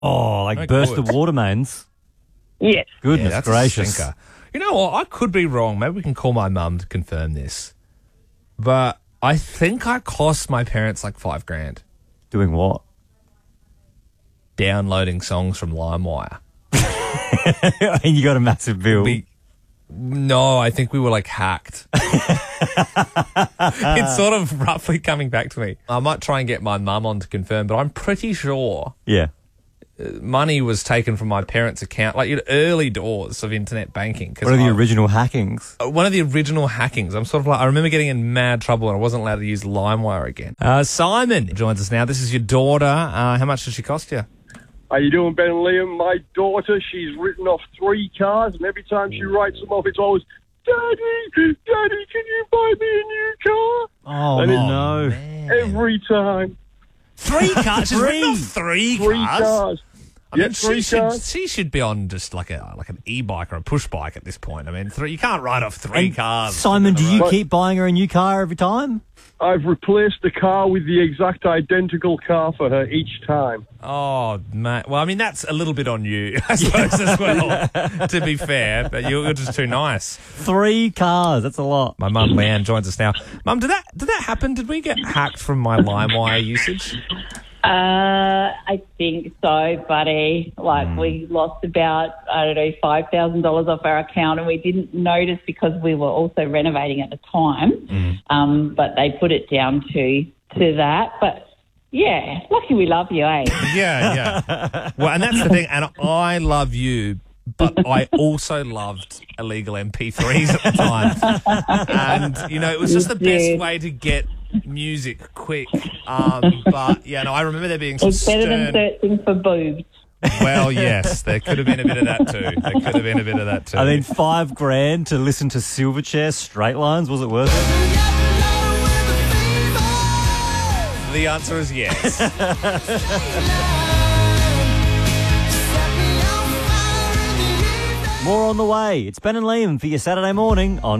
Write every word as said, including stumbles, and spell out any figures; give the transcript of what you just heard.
Oh, like No burst good. the water mains. Yes. Goodness Yeah, that's a gracious. stinker. You know what? I could be wrong. Maybe we can call my mum to confirm this. But I think I cost my parents like five grand Doing what? downloading songs from LimeWire. And you got a massive bill. We, no, I think we were like hacked. It's sort of roughly coming back to me. I might try and get my mum on to confirm, but I'm pretty sure yeah. money was taken from my parents' account, like in early doors of internet banking. 'Cause What are the I- original hackings? One of the original hackings. I'm sort of like, I remember getting in mad trouble and I wasn't allowed to use LimeWire again. Uh, Simon joins us now. This is your daughter. Uh, how much does she cost you? How you doing, Ben and Liam? My daughter, she's written off three cars, and every time she writes them off, it's always, Daddy, Daddy, can you buy me a new car? Oh, And it's no. Every time. Three cars? She's written off three, Three cars? cars. I mean, Yeah, three she should, cars. she should be on just like a like an e-bike or a push bike at this point. I mean, three, you can't ride off three And cars. Simon, do you Right. keep buying her a new car every time? I've replaced the car with the exact identical car for her each time. Oh, mate. Well, I mean, that's a little bit on you, I suppose, as well, to be fair. But you're, you're just too nice. Three cars. That's a lot. My mum, Leanne, joins us now. Mum, did that did that happen? Did we get hacked from my LimeWire usage? Uh, I think so, buddy. Like, we lost about, I don't know, five thousand dollars off our account, and we didn't notice because we were also renovating at the time. Um, but they put it down to to that. But, yeah, lucky we love you, eh? Yeah, yeah. Well, and that's the thing. And I love you, but I also loved illegal M P threes at the time. And, you know, it was just the best Yeah. way to get music quick. Um, but, yeah, no, I remember there being some It's better than stern... searching for boobs. Well, yes, there could have been a bit of that too. There could have been a bit of that too. I mean, five grand to listen to Silverchair straight lines. Was it worth it? The answer is yes. More on the way. It's Ben and Liam for your Saturday morning on